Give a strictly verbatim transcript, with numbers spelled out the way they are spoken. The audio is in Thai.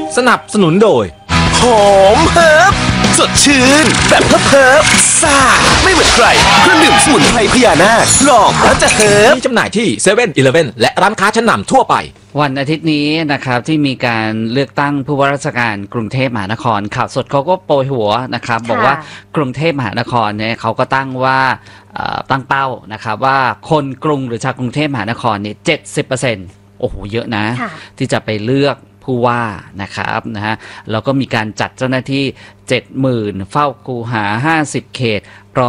สนับสนุนโดยหอมเฮิร์บสดชื่นแบบเฮิร์บเฮิร์บซ่าไม่เหมือนใครเครื่องดื่มสมุนไพรพญานาคลองแล้วจะเฮิร์บมีจำหน่ายที่เซเว่นอีเลฟเว่นและร้านค้าชั้นนำทั่วไปวันอาทิตย์นี้นะครับที่มีการเลือกตั้งผู้ว่าราชการกรุงเทพมหานครข่าวสดเขาก็โปรยหัวนะครับบอกว่ากรุงเทพมหานครเนี่ยเขาก็ตั้งว่าตั้งเป้านะครับว่าคนกรุงหรือชาวกรุงเทพมหานครเนี่ยเจ็ดสิบเปอร์เซ็นต์โอ้โหเยอะนะที่จะไปเลือกผู้ว่านะครับนะฮะแล้วก็มีการจัดเจ้าหน้าที่ เจ็ดหมื่น เฝ้าคูหาห้าสิบเขต